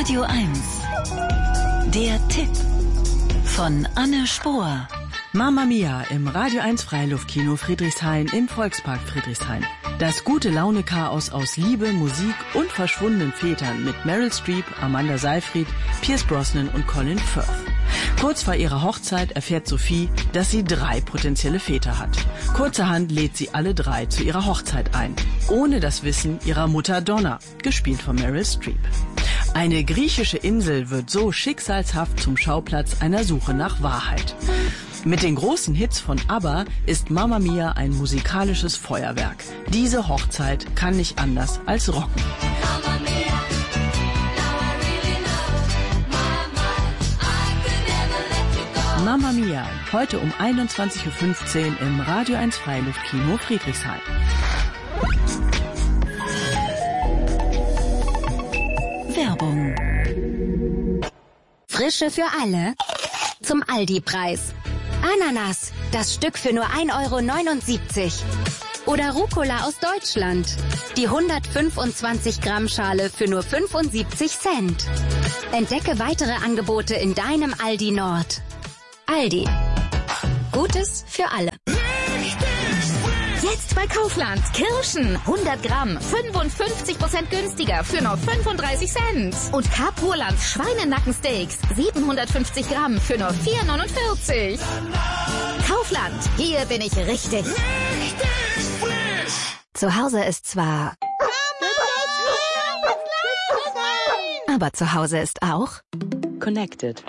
Radio 1. Der Tipp von Anne Spohr. Mamma Mia im Radio 1 Freiluftkino Friedrichshain im Volkspark Friedrichshain. Das gute Laune-Chaos aus Liebe, Musik und verschwundenen Vätern mit Meryl Streep, Amanda Seyfried, Pierce Brosnan und Colin Firth. Kurz vor ihrer Hochzeit erfährt Sophie, dass sie 3 potenzielle Väter hat. Kurzerhand lädt sie alle 3 zu ihrer Hochzeit ein, ohne das Wissen ihrer Mutter Donna, gespielt von Meryl Streep. Eine griechische Insel wird so schicksalshaft zum Schauplatz einer Suche nach Wahrheit. Mit den großen Hits von ABBA ist Mamma Mia ein musikalisches Feuerwerk. Diese Hochzeit kann nicht anders als rocken. Mamma Mia, heute um 21:15 Uhr im Radio 1 Freiluftkino Friedrichshain. Werbung. Frische für alle? Zum Aldi-Preis. Ananas, das Stück für nur 1,79 €. Oder Rucola aus Deutschland. Die 125 Gramm Schale für nur 75 Cent. Entdecke weitere Angebote in deinem Aldi Nord. Aldi. Gutes für alle. Jetzt bei Kaufland. Kirschen, 100 Gramm, 55% günstiger für nur 35 Cent. Und Capurland Schweinenackensteaks, 750 Gramm für nur 4,49 €. Kaufland, hier bin ich richtig. Zu Hause ist zwar... Aber zu Hause ist auch... Connected.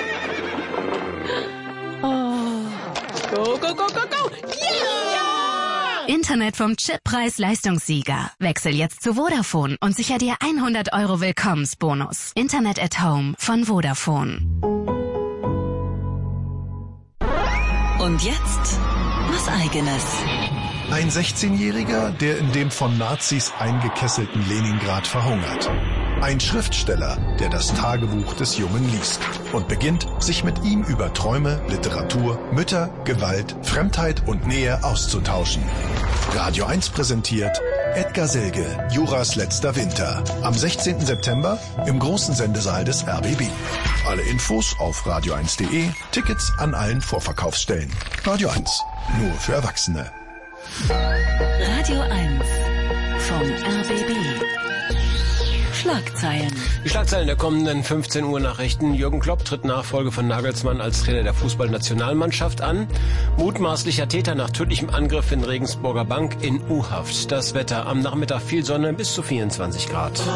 Go, go, go, go, go! Yeah! Internet vom Chippreis-Leistungssieger. Wechsel jetzt zu Vodafone und sicher dir 100 € Willkommensbonus. Internet at Home von Vodafone. Und jetzt was Eigenes. Ein 16-Jähriger, der in dem von Nazis eingekesselten Leningrad verhungert. Ein Schriftsteller, der das Tagebuch des Jungen liest und beginnt, sich mit ihm über Träume, Literatur, Mütter, Gewalt, Fremdheit und Nähe auszutauschen. Radio 1 präsentiert Edgar Selge, Juras letzter Winter. Am 16. September im großen Sendesaal des RBB. Alle Infos auf radio1.de, Tickets an allen Vorverkaufsstellen. Radio 1, nur für Erwachsene. Radio 1 vom RBB. Schlagzeilen. Die Schlagzeilen der kommenden 15 Uhr Nachrichten. Jürgen Klopp tritt Nachfolge von Nagelsmann als Trainer der Fußballnationalmannschaft an. Mutmaßlicher Täter nach tödlichem Angriff in Regensburger Bank in U-Haft. Das Wetter am Nachmittag viel Sonne bis zu 24 Grad.